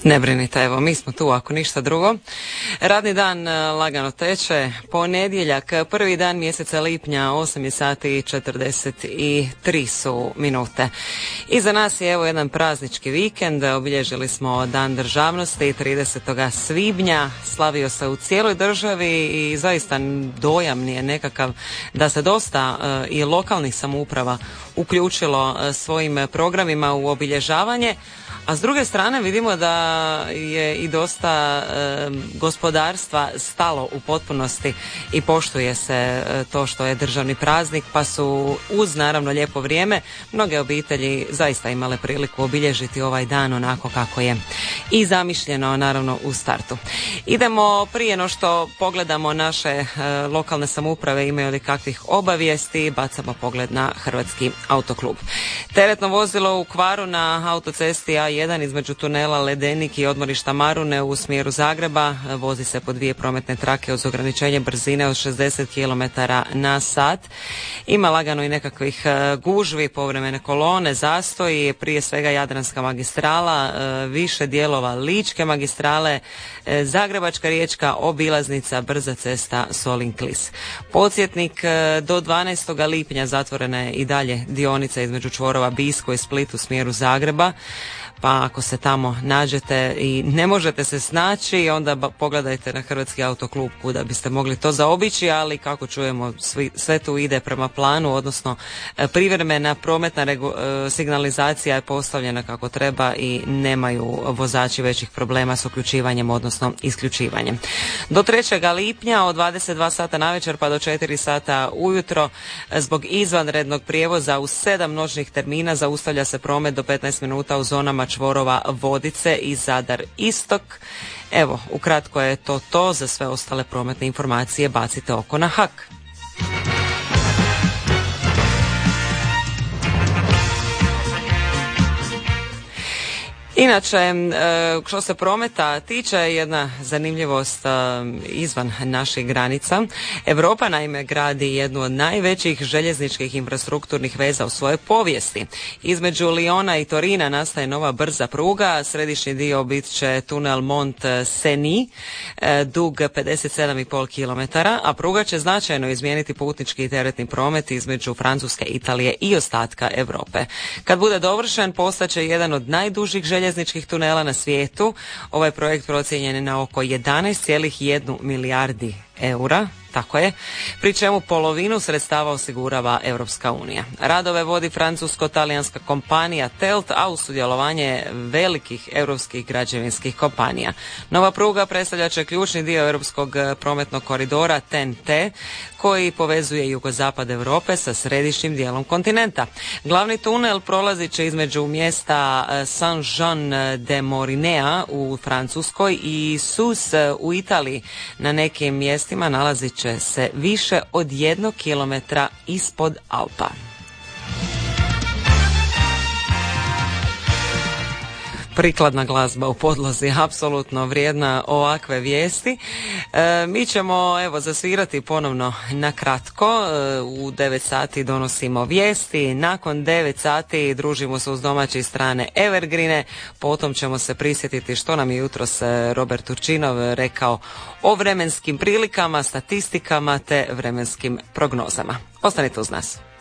Ne brinite, evo, mi smo tu ako ništa drugo. Radni dan lagano teče, ponedjeljak, prvi dan mjeseca lipnja, 8 sati i 43 su minute. Iza nas je evo jedan praznički vikend, obilježili smo Dan državnosti 30. svibnja, slavio se u cijeloj državi i zaista dojam je nekakav da se dosta i lokalnih samouprava uključilo svojim programima u obilježavanje. A s druge strane vidimo da je i dosta gospodarstva stalo u potpunosti i poštuje se to što je državni praznik, pa su uz naravno lijepo vrijeme mnoge obitelji zaista imale priliku obilježiti ovaj dan onako kako je i zamišljeno naravno u startu. Idemo prije no što pogledamo naše lokalne samouprave imaju li kakvih obavijesti, bacamo pogled na Hrvatski autoklub. Teretno vozilo u kvaru na autocesti A1 između tunela Ledenik i odmorišta Marune u smjeru Zagreba vozi se po 2 prometne trake uz ograničenje brzine od 60 km na sat. Ima lagano i nekakvih gužvi, povremene kolone, zastoji, prije svega Jadranska magistrala, više dijelova Ličke magistrale, Zagrebačka riječka obilaznica, brza cesta Solin-Klis. Podsjetnik, do 12. lipnja zatvorena je i dalje dionica između čvorova Bisko i Split u smjeru Zagreba. Pa ako se tamo nađete i ne možete se snaći, onda pogledajte na Hrvatski autoklub kuda biste mogli to zaobići, ali kako čujemo sve tu ide prema planu, odnosno privremena prometna signalizacija je postavljena kako treba i nemaju vozači većih problema s uključivanjem, odnosno isključivanjem. Do 3. lipnja od 22 sata navečer pa do 4 sata ujutro zbog izvanrednog prijevoza u 7 noćnih termina zaustavlja se promet do 15 minuta u zonama čvorova Vodice i Zadar Istok. Evo, ukratko je to. Za sve ostale prometne informacije bacite oko na HAK. Inače, što se prometa tiče, jedna zanimljivost izvan naših granica. Europa naime gradi jednu od najvećih željezničkih infrastrukturnih veza u svojoj povijesti. Između Liona i Torina nastaje nova brza pruga, središnji dio bit će tunel Mont-Cenis, dug 57,5 km, a pruga će značajno izmijeniti putnički i teretni promet između Francuske, Italije i ostatka Europe. Kad bude dovršen, postaće jedan od najdužih željezničkih tunela na svijetu. Ovaj projekt procijenjen je na oko 11,1 milijardi eura, tako je, pri čemu polovinu sredstava osigurava Europska unija. Radove vodi francusko-talijanska kompanija TELT, a uz sudjelovanje velikih europskih građevinskih kompanija. Nova pruga predstavlja će ključni dio europskog prometnog koridora TEN-T, koji povezuje jugozapad Europe sa središnjim dijelom kontinenta. Glavni tunel prolazit će između mjesta Saint-Jean-de-Mauriennea u Francuskoj i Sus u Italiji. Na nekim mjestima nalazit će se više od 1 kilometra ispod Alpa. Prikladna glazba u podlozi, apsolutno vrijedna ovakve vijesti. Mi ćemo evo zasvirati ponovno na kratko. U 9 sati donosimo vijesti, nakon 9 sati družimo se uz domaće strane Evergrine, potom ćemo se prisjetiti što nam je jutros Robert Turčinov rekao o vremenskim prilikama, statistikama te vremenskim prognozama. Ostanite uz nas.